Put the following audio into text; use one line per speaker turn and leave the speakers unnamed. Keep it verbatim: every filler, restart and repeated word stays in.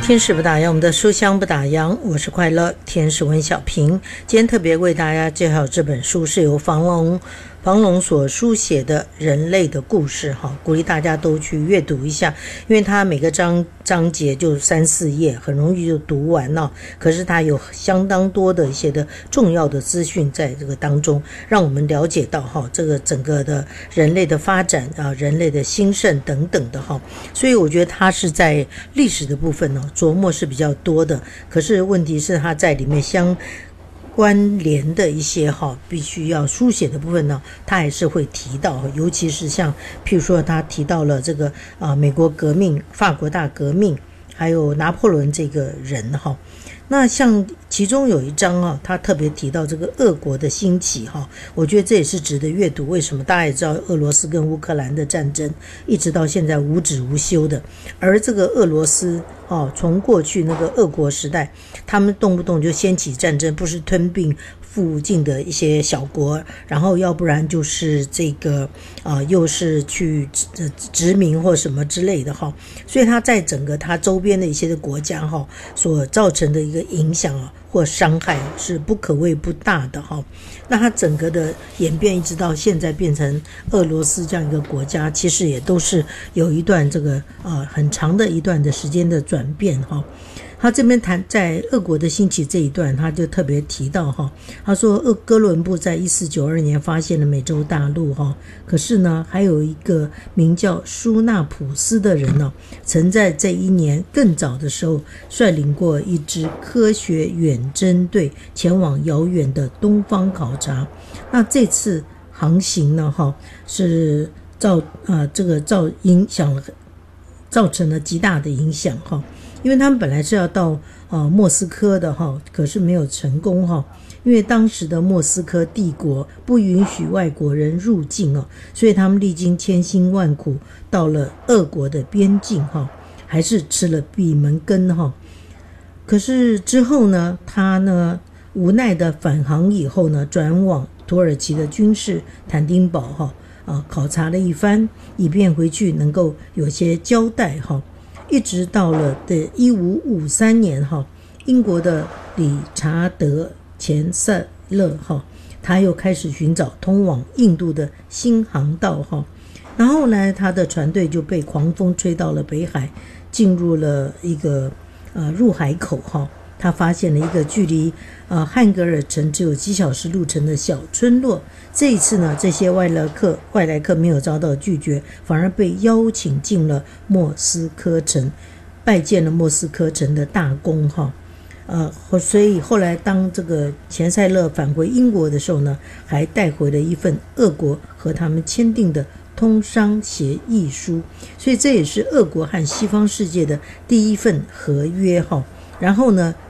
天使不打烊，我们的书香不打烊，我是快乐天使温小平。今天特别为大家介绍这本书，是由房龙房龙所书写的人类的故事，鼓励大家都去阅读一下，因为它每个章章节就三四页，很容易就读完了。可是它有相当多的一些的重要的资讯在这个当中，让我们了解到哈这个整个的人类的发展啊，人类的兴盛等等的哈。所以我觉得它是在历史的部分呢琢磨是比较多的，可是问题是它在里面相关联的一些哈必须要书写的部分呢，他还是会提到，尤其是像譬如说他提到了这个啊美国革命、法国大革命，还有拿破仑这个人哈。那像其中有一章啊，他特别提到这个俄国的兴起哈，我觉得这也是值得阅读。为什么？大家也知道俄罗斯跟乌克兰的战争一直到现在无止无休的，而这个俄罗斯哦，从过去那个俄国时代，他们动不动就掀起战争，不是吞并附近的一些小国，然后要不然就是这个啊、呃，又是去殖民或什么之类的哈，所以他在整个他周边的一些的国家哈所造成的一个影响啊或伤害是不可谓不大的哈。那它整个的演变一直到现在变成俄罗斯这样一个国家，其实也都是有一段这个呃很长的一段的时间的转变哈。他这边谈在俄国的兴起这一段，他就特别提到哈，他说俄哥伦布在一四九二年发现了美洲大陆哈，可是呢还有一个名叫舒纳普斯的人呢，曾在这一年更早的时候率领过一支科学远征队前往遥远的东方考察。那这次航行呢哈是造呃这个造影响了造成了极大的影响哈。因为他们本来是要到呃莫斯科的哈，可是没有成功哈，因为当时的莫斯科帝国不允许外国人入境哦，所以他们历经千辛万苦到了俄国的边境哈，还是吃了闭门羹哈。可是之后呢，他呢无奈的返航以后呢，转往土耳其的君士坦丁堡哈啊考察了一番，以便回去能够有些交代哈。一直到了的一五五三年哈，英国的理查德钱塞勒哈，他又开始寻找通往印度的新航道哈，然后呢，他的船队就被狂风吹到了北海，进入了一个呃入海口哈。他发现了一个距离呃汉格尔城只有几小时路程的小村落。这一次呢，这些外来客外来客没有遭到拒绝，反而被邀请进了莫斯科城，拜见了莫斯科城的大公哈。呃，所以后来当这个钱塞勒返回英国的时候呢，还带回了一份俄国和他们签订的通商协议书，所以这也是俄国和西方世界的第一份合约哈。然后呢